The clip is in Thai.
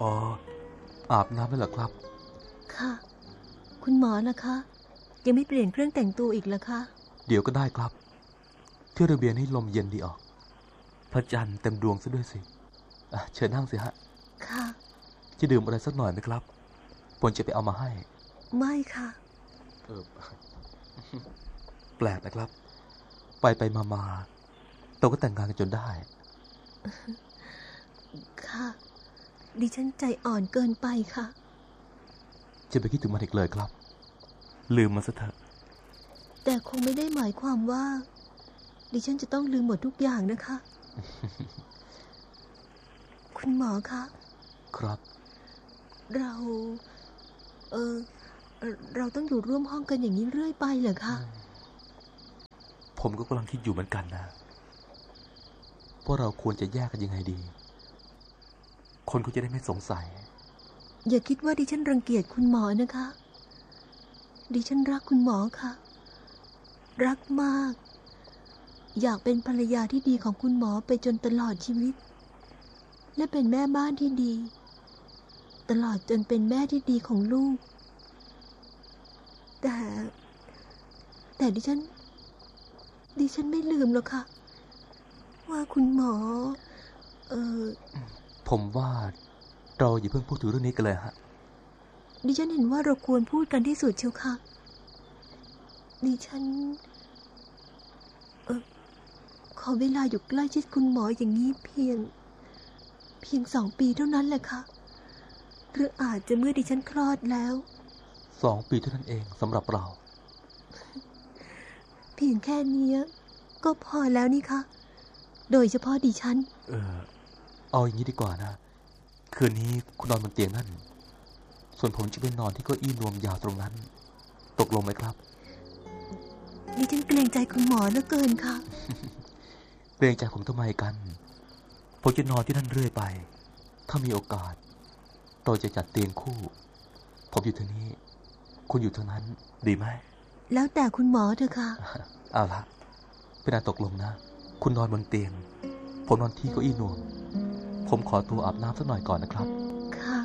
อ๋ออาบน้ำแล้วเหรอครับค่ะคุณหมอล่ะคะยังไม่เปลี่ยนเครื่องแต่งตัวอีกเหรอคะเดี๋ยวก็ได้ครับที่ระเบียงนี้ลมเย็นดีออกพระจันทร์เต็มดวงซะด้วยสิเชิญนั่งสิฮะค่ะจะดื่มอะไรสักหน่อยไหมครับผมจะไปเอามาให้ไม่ค่ะแปลกนะครับไปมาเราก็แต่งงานกันจนได้ค่ะดิฉันใจอ่อนเกินไปค่ะจะไปคิดถึงมันอีกเลยครับลืมมันซะเถอะแต่คงไม่ได้หมายความว่าดิฉันจะต้องลืมหมดทุกอย่างนะคะ คุณหมอคะครับเราเราต้องอยู่ร่วมห้องกันอย่างนี้เรื่อยไปเหรอคะผมก็กำลังคิดอยู่เหมือนกันนะว่าเราควรจะแยกกันยังไงดีคนเขาจะได้ไม่สงสัยอย่าคิดว่าดิฉันรังเกียจคุณหมอนะคะดิฉันรักคุณหมอค่ะรักมากอยากเป็นภรรยาที่ดีของคุณหมอไปจนตลอดชีวิตและเป็นแม่บ้านที่ดีตลอดจนเป็นแม่ที่ดีของลูกแต่ดิฉันไม่ลืมหรอกค่ะว่าคุณหมอผมว่าเราอย่าเพิ่งพูดถึงเรื่องนี้กันเลยฮะดิฉันเห็นว่าเราควรพูดกันที่สุดเชียวค่ะดิฉันขอเวลาอยู่ใกล้ชิดคุณหมออย่างนี้เพียง2 ปีเท่านั้นแหละค่ะหรืออาจจะเมื่อดิฉันคลอดแล้ว 2 ปีเท่านั้นเองสำหรับเราเพียงแค่นี้ก็พอแล้วนี่คะโดยเฉพาะดิฉันเอาอย่างนี้ดีกว่านะคืนนี้คุณนอนบนเตียงนั่นส่วนผมจะไปนอนที่เก้าอี้นวมยาวตรงนั้นตกลงไหมครับดิฉันเกรงใจคุณหมอเหลือเกินค่ะเกรงใจผมทำไมกันผมจะนอนที่นั่นเรื่อยไปถ้ามีโอกาสเราจะจัดเตียงคู่ผมอยู่ทางนี้คุณอยู่ทางนั้นดีไหมแล้วแต่คุณหมอเถอะค่ะเอาละเป็นอันตกลงนะคุณนอนบนเตียงผมนอนที่เก้าอี้นวมผมขอตัวอาบน้ำสักหน่อยก่อนนะครับ